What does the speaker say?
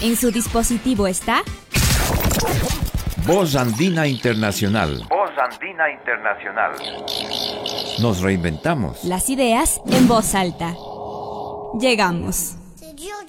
En su dispositivo está Voz Andina Internacional. Voz Andina Internacional. Nos reinventamos. las ideas en voz alta. Llegamos. C'est dur